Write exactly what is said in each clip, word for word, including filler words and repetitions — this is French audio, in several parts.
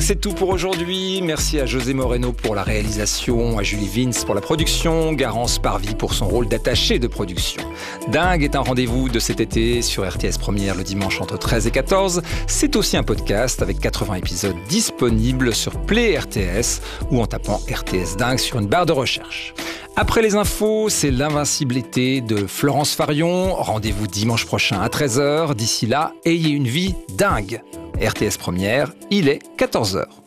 c'est tout pour aujourd'hui. Merci à José Moreno pour la réalisation, à Julie Vince pour la production, Garance Parvi pour son rôle d'attaché de production. Dingue est un rendez-vous de cet été sur R T S Première le dimanche entre treize et quatorze. C'est aussi un podcast avec quatre-vingts épisodes disponibles sur Play R T S ou en tapant R T S Dingue sur une barre de recherche. Après les infos, c'est l'invincible été de Florence Farion. Rendez-vous dimanche prochain à treize heures. D'ici là, ayez une vie dingue. R T S Première, il est quatorze heures.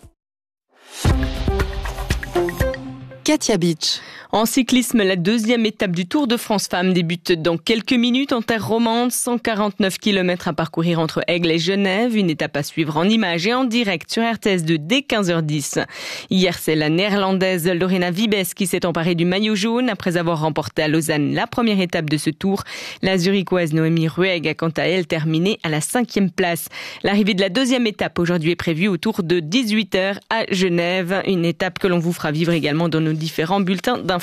Katia Beach. En cyclisme, la deuxième étape du Tour de France Femmes débute dans quelques minutes en terre romande. cent quarante-neuf kilomètres à parcourir entre Aigle et Genève. Une étape à suivre en images et en direct sur R T S deux dès quinze heures dix. Hier, c'est la néerlandaise Lorena Wiebes qui s'est emparée du maillot jaune après avoir remporté à Lausanne la première étape de ce tour. La zurichoise Noémie Rueg a quant à elle terminé à la cinquième place. L'arrivée de la deuxième étape aujourd'hui est prévue autour de dix-huit heures à Genève. Une étape que l'on vous fera vivre également dans nos différents bulletins d'infos.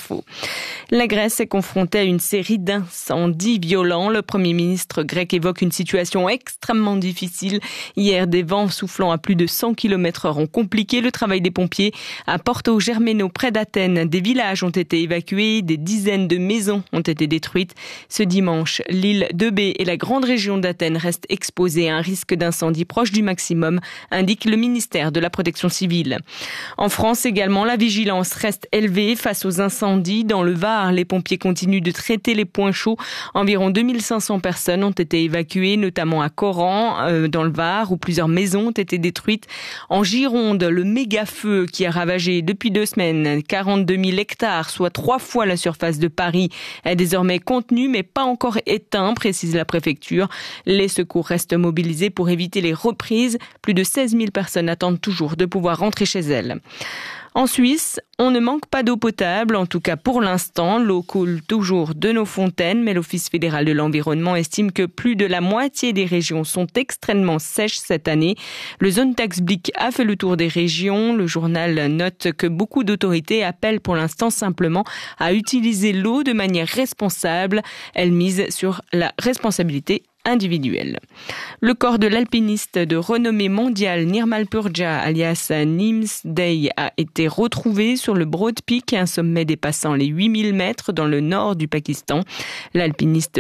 La Grèce est confrontée à une série d'incendies violents. Le Premier ministre grec évoque une situation extrêmement difficile. Hier, des vents soufflant à plus de cent kilomètres heure ont compliqué le travail des pompiers. À Porto Germeno, près d'Athènes, des villages ont été évacués, des dizaines de maisons ont été détruites. Ce dimanche, l'île d'Eubée et la grande région d'Athènes restent exposées à un risque d'incendie proche du maximum, indique le ministère de la Protection civile. En France également, la vigilance reste élevée face aux incendies. Dans le Var, les pompiers continuent de traiter les points chauds. Environ deux mille cinq cents personnes ont été évacuées, notamment à Coran, euh, dans le Var, où plusieurs maisons ont été détruites. En Gironde, le méga-feu qui a ravagé depuis deux semaines quarante-deux mille hectares, soit trois fois la surface de Paris, est désormais contenu, mais pas encore éteint, précise la préfecture. Les secours restent mobilisés pour éviter les reprises. Plus de seize mille personnes attendent toujours de pouvoir rentrer chez elles. En Suisse, on ne manque pas d'eau potable, en tout cas pour l'instant. L'eau coule toujours de nos fontaines, mais l'Office fédéral de l'environnement estime que plus de la moitié des régions sont extrêmement sèches cette année. Le Zone Tax Blick a fait le tour des régions. Le journal note que beaucoup d'autorités appellent pour l'instant simplement à utiliser l'eau de manière responsable. Elle mise sur la responsabilité individuelle. Le corps de l'alpiniste de renommée mondiale Nirmal Purja, alias Nims Dey, a été retrouvé sur le Broad Peak, un sommet dépassant les huit mille mètres dans le nord du Pakistan. L'alpiniste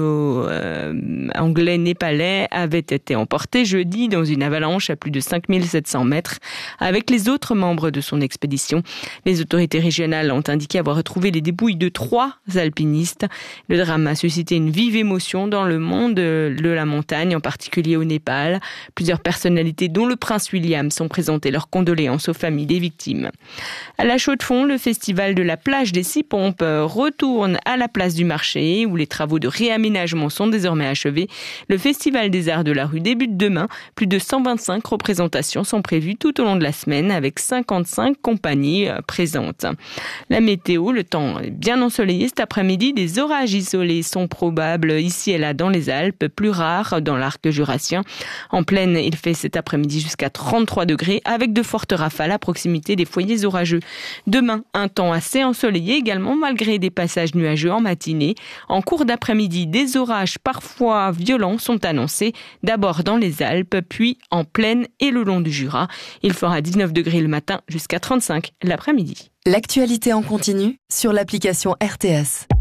britanno-anglais-népalais avait été emporté jeudi dans une avalanche à plus de cinq mille sept cents mètres avec les autres membres de son expédition. Les autorités régionales ont indiqué avoir retrouvé les dépouilles de trois alpinistes. Le drame a suscité une vive émotion dans le monde de la montagne, en particulier au Népal. Plusieurs personnalités, dont le prince William, sont présentées leurs condoléances aux familles des victimes. À La Chaux-de-Fonds, le festival de la plage des Six Pompes retourne à la place du marché, où les travaux de réaménagement sont désormais achevés. Le festival des arts de la rue débute demain. Plus de cent vingt-cinq représentations sont prévues tout au long de la semaine, avec cinquante-cinq compagnies présentes. La météo, le temps est bien ensoleillé cet après-midi. Des orages isolés sont probables ici et là dans les Alpes, plus rare dans l'arc jurassien. En plaine, il fait cet après-midi jusqu'à trente-trois degrés avec de fortes rafales à proximité des foyers orageux. Demain, un temps assez ensoleillé également malgré des passages nuageux en matinée. En cours d'après-midi, des orages parfois violents sont annoncés, d'abord dans les Alpes, puis en plaine et le long du Jura. Il fera dix-neuf degrés le matin jusqu'à trente-cinq l'après-midi. L'actualité en continu sur l'application R T S.